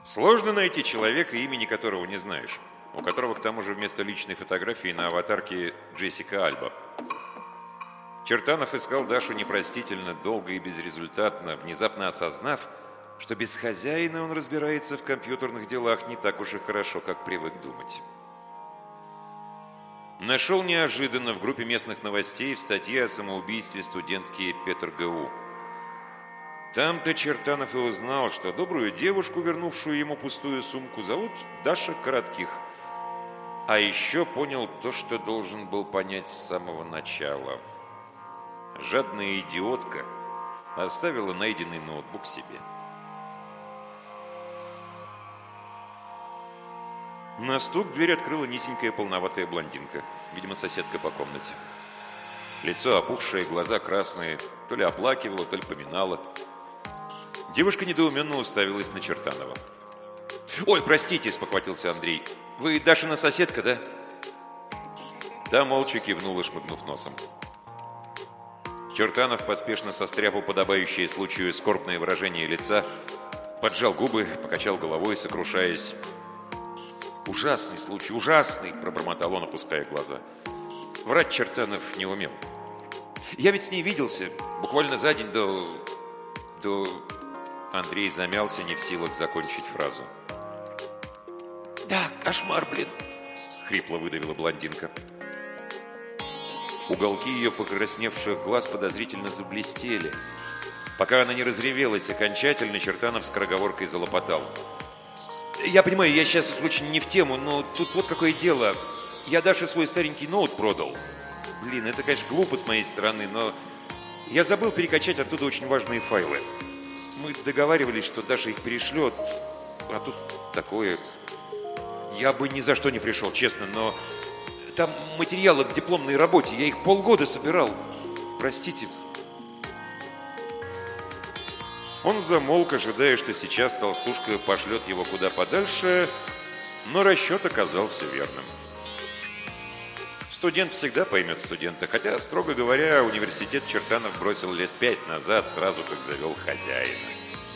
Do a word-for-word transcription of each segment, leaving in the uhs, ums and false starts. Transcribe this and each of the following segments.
Сложно найти человека, имени которого не знаешь, у которого к тому же вместо личной фотографии на аватарке Джессика Альба. Чертанов искал Дашу непростительно, долго и безрезультатно, внезапно осознав, что без хозяина он разбирается в компьютерных делах не так уж и хорошо, как привык думать. Нашел неожиданно в группе местных новостей в статье о самоубийстве студентки ПетерГУ. Там-то Чертанов и узнал, что добрую девушку, вернувшую ему пустую сумку, зовут Даша Коротких. А еще понял то, что должен был понять с самого начала. Жадная идиотка оставила найденный ноутбук себе. На стук дверь открыла низенькая полноватая блондинка, видимо, соседка по комнате. Лицо опухшее, глаза красные, то ли оплакивала, то ли поминала. Девушка недоуменно уставилась на Чертанова. «Ой, простите», — спохватился Андрей. «Вы Дашина соседка, да?» Та молча кивнула, шмыгнув носом. Чертанов поспешно состряпал подобающее случаю скорбное выражение лица, поджал губы, покачал головой, сокрушаясь. «Ужасный случай, ужасный!» – пробормотал он, опуская глаза. Врать Чертанов не умел. «Я ведь с ней виделся буквально за день до... до...» Андрей замялся, не в силах закончить фразу. «Да, кошмар, блин!» – хрипло выдавила блондинка. Уголки ее покрасневших глаз подозрительно заблестели. Пока она не разревелась окончательно, Чертанов скороговоркой залопотал. «Я понимаю, я сейчас очень не в тему, но тут вот какое дело. Я Даше свой старенький ноут продал. Блин, это, конечно, глупо с моей стороны, но я забыл перекачать оттуда очень важные файлы. Мы договаривались, что Даша их перешлет, а тут такое... Я бы ни за что не пришел, честно, но там материалы к дипломной работе, я их полгода собирал. Простите». Он замолк, ожидая, что сейчас толстушка пошлет его куда подальше, но расчет оказался верным. Студент всегда поймет студента, хотя, строго говоря, университет Чертанов бросил лет пять назад, сразу как завел хозяина.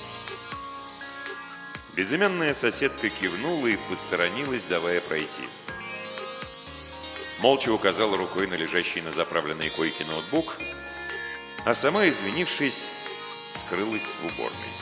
Безымянная соседка кивнула и посторонилась, давая пройти. Молча указала рукой на лежащий на заправленной койке ноутбук, а сама, извинившись, скрылась в уборной.